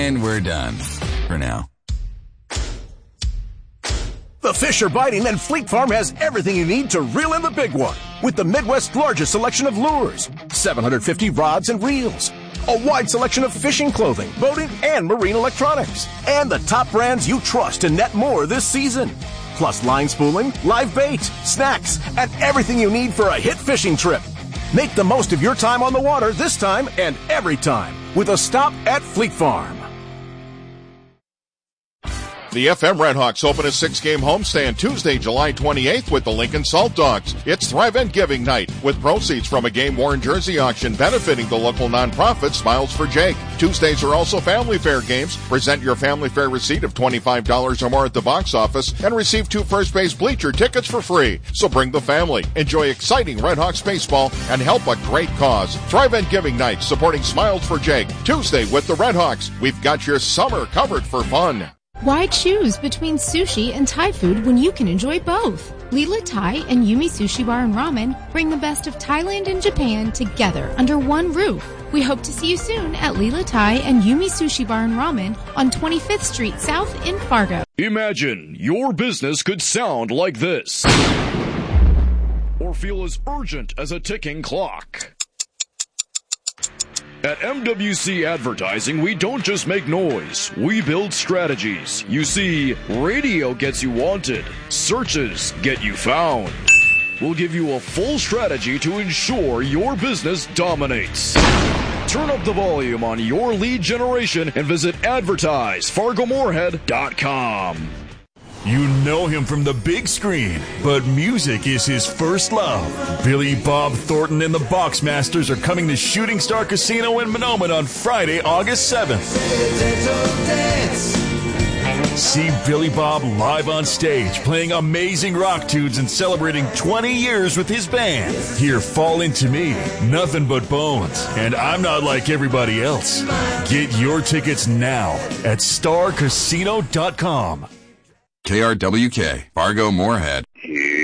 And we're done. For now. The fish are biting, and Fleet Farm has everything you need to reel in the big one. With the Midwest's largest selection of lures, 750 rods and reels, a wide selection of fishing clothing, boating, and marine electronics, and the top brands you trust to net more this season. Plus line spooling, live bait, snacks, and everything you need for a hit fishing trip. Make the most of your time on the water this time and every time with a stop at Fleet Farm. The FM Redhawks open a 6-game homestand Tuesday, July 28th with the Lincoln Salt Dogs. It's Thrive and Giving Night with proceeds from a game-worn jersey auction benefiting the local nonprofit Smiles for Jake. Tuesdays are also Family Fair games. Present your Family Fair receipt of $25 or more at the box office and receive 2 first-base bleacher tickets for free. So bring the family, enjoy exciting Redhawks baseball, and help a great cause. Thrive and Giving Night supporting Smiles for Jake. Tuesday with the Redhawks. We've got your summer covered for fun. Why choose between sushi and Thai food when you can enjoy both? Lila Thai and Yumi Sushi Bar and Ramen bring the best of Thailand and Japan together under one roof. We hope to see you soon at Lila Thai and Yumi Sushi Bar and Ramen on 25th Street South in Fargo. Imagine your business could sound like this, or feel as urgent as a ticking clock. At MWC Advertising, we don't just make noise, we build strategies. You see, radio gets you wanted, searches get you found. We'll give you a full strategy to ensure your business dominates. Turn up the volume on your lead generation and visit advertisefargomoorhead.com. You know him from the big screen, but music is his first love. Billy Bob Thornton and the Boxmasters are coming to Shooting Star Casino in Monoman on Friday, August 7th. See Billy Bob live on stage, playing amazing rock tunes and celebrating 20 years with his band. Hear Fall Into Me, Nothing But Bones, and I'm Not Like Everybody Else. Get your tickets now at starcasino.com. KRWK, Fargo Moorhead.